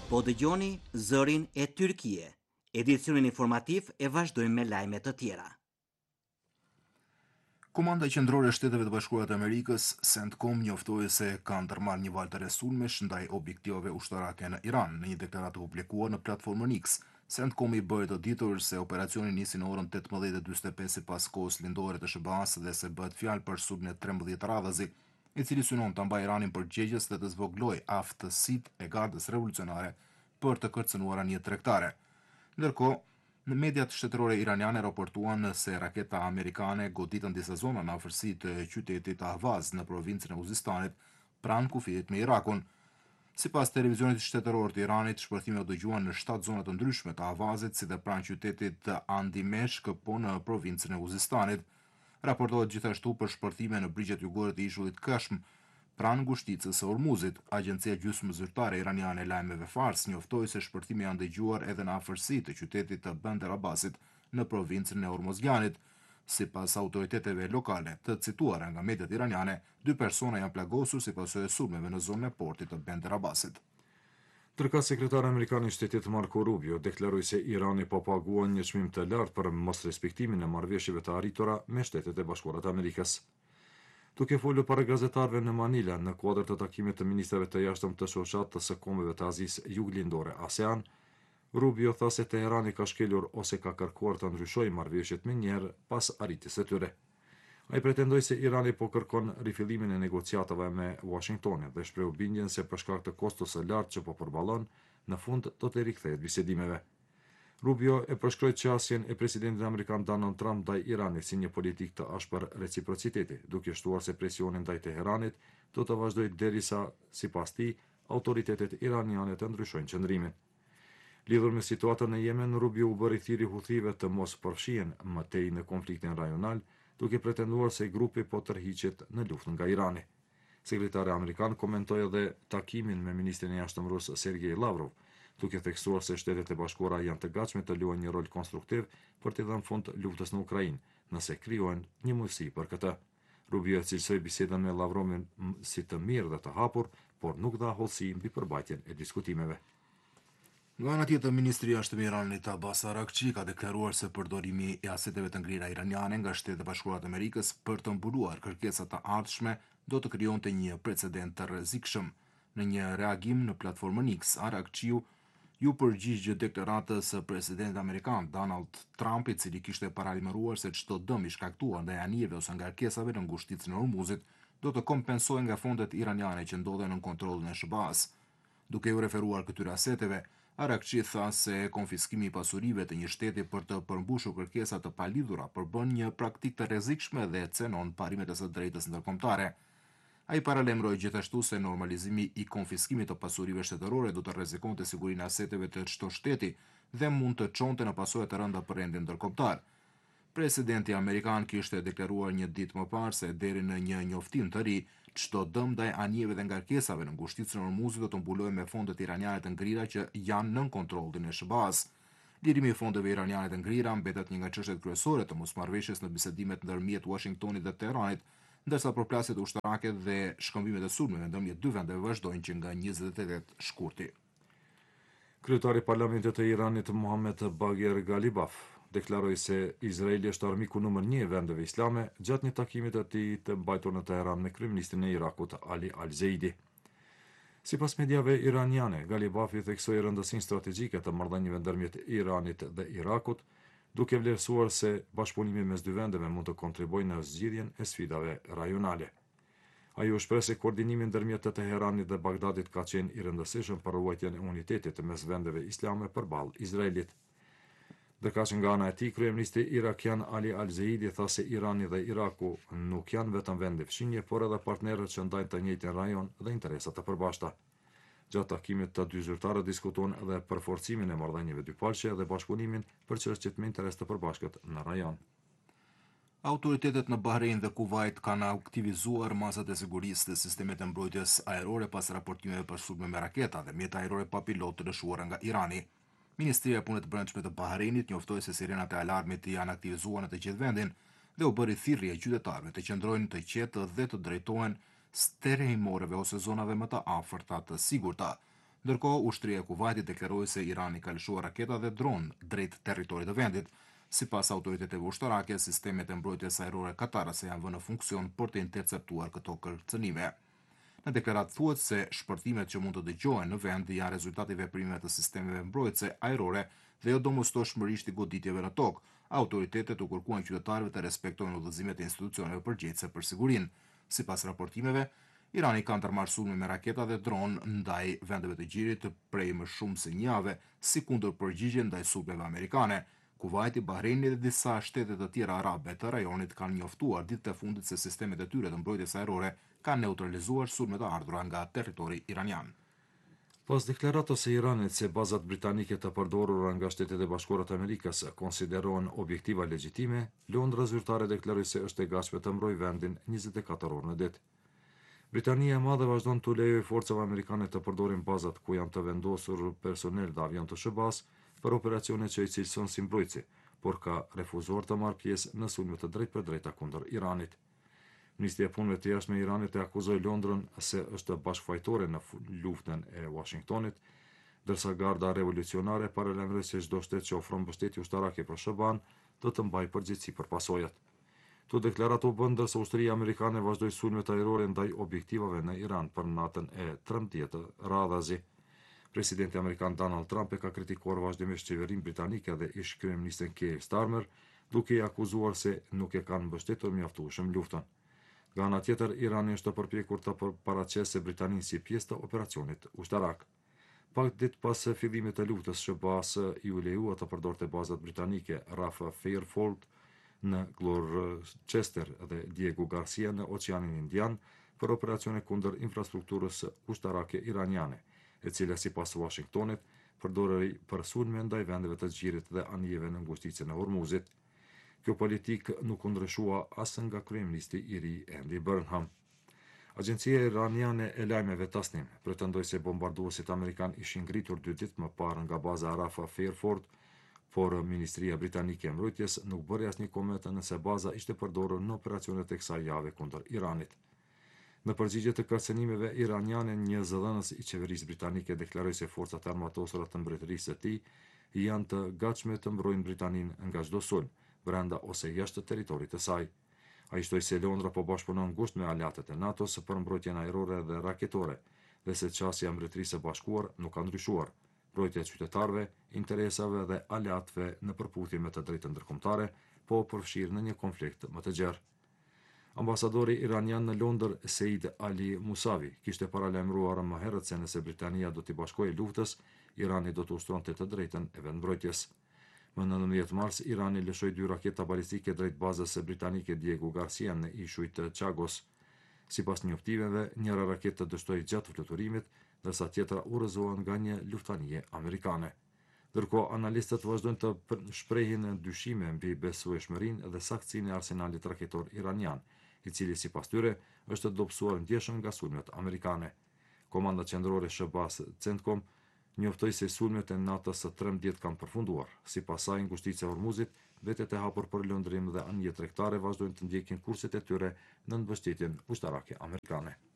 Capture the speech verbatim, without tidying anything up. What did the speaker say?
Po dëgjoni zërin e Tyrkie. Edicionin informativ e vazhdojmë me lajme të tjera. Komanda qendrore e Shteteve të Bashkuara të Amerikës, CENTCOM, njoftoi se kanë ndërmarrë një valë të rresulmesh ndaj objektivave ushtarake në Iran në një deklaratë publikuar në platformën X. CENTCOM i bëri të ditur se operacioni nisi në orën tetëmbëdhjetë e dyqindëve e pesë sipas kohës lindore të S B A-s dhe se bëhet fjalë për sulmin e trembëdhjetë radhazi, i cili synon ta mbajë Iranin përgjegjës dhe të zvoglojë aftësitë e gardës revolucionare për të kërcënuar anije tregtare. Ndërkohë, në mediat shtetërore iraniane raportuan se raketa amerikane goditën disa zona në afërsi të qytetit Ahvaz në provincën e Uzistanit, pranë kufijit me Irakun. Sipas televizionit shtetëror të Iranit, shpërthime u dëgjuan në shtatë zona të ndryshme të Ahvazit, si dhe pranë qytetit Andimeshk, po në provincën e Uzistanit. Raportohet gjithashtu për shpërthime në brigjet jugore të ishullit Kashm, pranë ngushticës së Ormuzit. Agjencia gjysmëzyrtare iraniane e lajmeve Fars njoftoi se shpërthimi janë dëgjuar edhe në afërsi të qytetit të Bandar Abbasit në provincën e Hormozganit. Sipas autoriteteve lokale të cituara nga mediat iraniane, dy persona janë plagosur si pasojë e sulmeve në zonën e portit të Bandar Abbasit. Ndërka sekretari amerikan i shtetit Marco Rubio deklaroi se Irani po paguan një çmim të lartë për mos respektimin e marrëveshjeve të arritura me Shtetet e Bashkuara të Amerikës. Duke folur para gazetarëve në Manila në kuadër të takimit të ministrave të jashtëm të shoqatës së kombeve të Azisë Juglindore ASEAN, Rubio tha se Teherani ka shkelur ose ka kërkuar të ndryshojë marrëveshjet me njëherë pas arritjes së tyre. Ai pretendoi se Irani po kërkon rifillimin e negociatave me Washingtonin dhe shprehu bindjen se për shkak të kostos së lartë që po përballon, në fund do të rikthehet bisedimeve. Rubio e përshkroi qasjen e presidentit amerikan Donald Trump ndaj Iranit si një politikë të ashpër reciprociteti, duke shtuar se presioni ndaj Teheranit do të vazhdojë derisa, sipas tij, autoritetet iraniane të ndryshojnë qëndrimin. Lidhur me situatën në Yemen, Rubio u bëri thirrje Huthive të mos përfshihen më tej në konfliktin rajonal, duke pretenduar se grupi po tërhiqet në luftën nga Irani. Sekretari amerikan komentoi edhe takimin me ministrin e jashtëm rus Sergej Lavrov, duke theksuar se Shtetet e Bashkuara janë të gatshme të luajnë një rol konstruktiv për të dhënë fund luftës në Ukrainë, nëse krijohen një mundësi për këtë. Rubio cilësoi bisedën me Lavrovin si të mirë dhe të hapur, por nuk dha hollësi mbi përbajtjen e diskutimeve. Nga ana tjetër, ministri i jashtëm i Iranit Abbas Araghchi ka deklaruar se përdorimi i aseteve të ngrira iraniane nga Shtetet e Bashkuara të Amerikës për të mbuluar kërkesat të ardhshme do të krijonte një precedent të rrezikshëm. Në një reagim në platformën X, Araghchiu ju përgjigj deklaratës së presidentit amerikan Donald Trump, i cili kishte paralajmëruar se çdo dëm i shkaktuar ndaj anijeve ose ngarkesave në ngushticën e Hormuzit do të kompensohej nga fondet iraniane që ndodhen në kontrollin e S B A-s. Duke u referuar këtyre aseteve, Araghchi tha se konfiskimi i pasurive të një shteti për të përmbushur kërkesa të palidhura përbën një praktikë të rrezikshme dhe cenon parimet e së drejtës ndërkombëtare. Ai paralajmëroi gjithashtu se normalizimi i konfiskimit të pasurive shtetërore do të rrezikonte sigurinë e aseteve të çdo shteti dhe mund të çonte në pasoja të rënda për rendin ndërkombëtar. Presidenti amerikan kishte deklaruar një ditë më parë se deri në një njoftim të ri, çdo dëm ndaj anijeve dhe ngarkesave në ngushticën e Hormuzit do të mbulohej me fondet iraniane të ngrira që janë nën kontrollin e S B A-s. Lirimi i fondeve iraniane të ngrira mbetet një nga çështjet kryesore të mosmarrëveshjes në bisedimet ndërmjet Washingtonit dhe Teheranit, ndërsa përplasjet ushtarake dhe shkëmbimet e sulmeve ndërmjet dy vendeve vazhdojnë që nga njëzet e tetë shkurti. Kryetari i Parlamentit të Iranit Mohammed Bagher Ghalibaf deklaroi se Izraeli është armiku numër një e vendeve islame gjatë një takimi të tij të mbajtur në Teheran me kryeministrin e Irakut Ali Al-Zeidi. Sipas mediave iraniane, Ghalibafi theksoi rëndësinë strategjike të marrëdhënieve ndërmjet Iranit dhe Irakut, duke vlerësuar se bashkëpunimi mes dy vendeve mund të kontribuojë në zgjidhjen e sfidave rajonale. Ai u shpreh se koordinimi ndërmjet të Teheranit dhe Bagdadit ka qenë i rëndësishëm për ruajtjen e unitetit mes vendeve islame përballë Izraelit. Ndërka që nga ana e tij, kryeministri irakian Ali Al-Zeidi tha se Irani dhe Iraku nuk janë vetëm vende fshinje, por edhe partnerët që ndajnë të njëjtin rajon dhe interesa të përbashkëta. Gjatë takimit të dy zyrtarët diskutuan edhe për forcimin e marrëdhënieve dypalqe dhe bashkëpunimin për çështjet me interes të përbashkët në rajon. Autoritetet në Bahrein dhe Kuwait kanë aktivizuar masat e sigurisë dhe sistemet e mbrojtjes ajrore pas raportimeve për sulme me raketa dhe mjete ajrore pa pilot të lëshuara nga Irani. Ministria e Punëve të Brendshme të Bahreinit njoftoi se sirenat e alarmit janë aktivizuar në të gjithë vendin dhe u bëri thirrje qytetarëve të qëndrojnë të qetë dhe të drejtohen sterehimoreve ose zonave më të afërta të sigurta. Ndërkohë, ushtria e Kuvajtit deklaroi se Irani ka lëshuar raketa dhe dron drejt territorit të vendit. Sipas autoriteteve ushtarake, sistemet e mbrojtjes ajrore katarase janë vënë në funksion për të interceptuar këto kërcënime. Në deklarat thuhet se shpërtimet që mund të dëgjohen në vend janë rezultati i veprimeve të sistemeve mbrojtëse ajrore dhe jo domosdoshmërisht i goditjeve në tokë. Autoritetet u kërkuan qytetarëve të respektojnë udhëzimet e institucioneve përgjegjëse për sigurinë. Sipas raportimeve, Irani ka ndërmarrë sulme me raketa dhe dron ndaj vendeve të gjirit prej më shumë se një jave, si kundër përgjigje ndaj sulmeve amerikane. Kuvajti, Bahreini dhe disa shtete të tjera arabe të rajonit kanë njoftuar ditët e fundit se sistemet e tyre të mbrojtjes ajrore kanë neutralizuar sulmet e ardhura nga territori iranian. Pas deklaratës së Iranit se bazat britanike të përdorura nga Shtetet e Bashkuara të Amerikës konsiderohen objektiva legjitime, Londra zyrtare deklaroi se është e gatshme të mbrojë vendin njëzet e katër orë në ditë. Britania e Madhe vazhdon të lejojë forcave amerikane të përdorin bazat ku janë të vendosur personel dhe avion të S B A-s për operacione që i cilëson si mbrojtësi, por ka refuzuar të marrë pjesë në sulme të drejtë për drejta kundër Iranit. Ministria e Punëve të Jashtme e Iranit e akuzoi Londrën se është bashkëfajtore në luftën e Washingtonit, ndërsa Garda Revolucionare paralajmëroi se çdo shtet që ofron mbështetje ushtarake për S B A-n do të mbajë përgjegjësi për pasojat. Tu deklaratë u bën ndërsa ushtria amerikane vazhdoi sulmet ajrore ndaj objektivave në Iran për natën e trembëdhjetë radhazi. Presidenti amerikan Donald Trump e ka kritikuar vazhdimisht qeverinë britanike dhe ish kryeministin Keir Starmer, duke i akuzuar se nuk e kanë mbështetur mjaftueshëm luftën. Nga ana tjetër, Irani është përpjekur të paraqesë Britaninë si pjesë të operacionit ushtarak. Pak ditë pas fillimit të luftës, S B A-s i u lejua të përdorte bazat britanike Raf Fairfield në Gloucester dhe Diego Garcia në Oqeanin Indian për operacione kundër infrastrukturës ushtarake iraniane, e cila sipas Washingtonit përdorej për sulme ndaj vendeve të zgjirit dhe anijeve në ngushticën e Hormuzit. Kjo politik nuk u ndryshua as nga kryeministri i ri Andy Burnham. Agjencia iraniane e lajmeve Tasnim pretendoi se bombarduesit amerikan ishin ngritur dy ditë më parë nga baza Rafah Fairfield, por Ministria Britanike e Mbrojtjes nuk bëri asnjë koment nëse baza ishte përdorur në operacionet e kësaj jave kundër Iranit. Në përgjigje të kërcënimeve iraniane, një zëdhënës i qeverisë britanike deklaroi se forcat armatosura të mbretërisë së tij janë të gatshme të mbrojnë Britaninë nga çdo sulm, brenda ose jashtë territorit të saj. Ai shtoi se Londra po bashkëpunon ngushtë me aleatët e NATO-s për mbrojtjen ajrore dhe raketore, dhe se qasja e Mbretërisë së Bashkuar nuk ka ndryshuar. Mbrojtja e qytetarëve, interesave dhe aleatëve në përputhje me të drejtën ndërkombëtare, po përfshirë në një konflikt më të gjerë. Ambasadori iranian në Londër, Seid Ali Musavi, kishte paralajmëruar më herët se nëse Britania do t'i bashkojë luftës, Irani do të ushtronte të drejtën e vendmbrojtjes. Më nëntëmbëdhjetë mars, Irani lëshoi dy raketa balistike drejt bazës së britanike Diego Garcia në ishujt të Chagos. Sipas njoftimeve, njëra raketë dështoi gjatë fluturimit, ndërsa tjetra u rrëzohen nga një luftanije amerikane. Ndërkohë, analistët vazhdojnë të shprehin dyshime mbi besueshmërinë dhe saktësinë e arsenalit raketor iranian, i cili sipas tyre është dobësuar ndjeshëm nga sulmet amerikane. Komanda qendrore S B A-s CENTCOM njoftoi se sulmet e natës së trembëdhjetë kanë përfunduar. Sipas saj, ngushtica e Hormuzit, vetet e hapur për lëndrim dhe anije tregtare vazhdojnë të ndjekin kurset e tyre në mbështetjen ushtarake amerikane.